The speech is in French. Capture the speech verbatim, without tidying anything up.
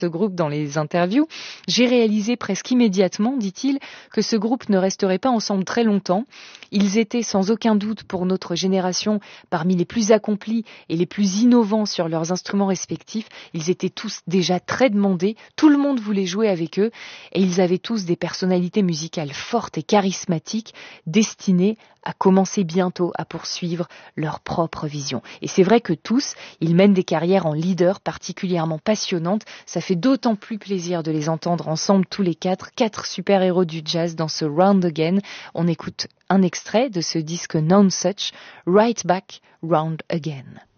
ce groupe dans les interviews. J'ai réalisé presque immédiatement, dit-il, que ce groupe ne resterait pas ensemble très longtemps. Ils étaient sans aucun doute pour notre génération parmi les plus accomplis et les plus innovants sur leurs instruments respectifs. Ils étaient tous déjà très demandés, tout le monde voulait jouer avec eux et ils avaient tous des personnalités musicales fortes et charismatiques destinées à commencer bientôt à poursuivre leur propre vision. Et c'est vrai que tous, ils mènent des carrières en leader particulièrement passionnantes. Ça fait d'autant plus plaisir de les entendre ensemble tous les quatre, quatre super-héros du jazz dans ce Round Again. On écoute un extrait de ce disque Non Such, Right Back, Round Again.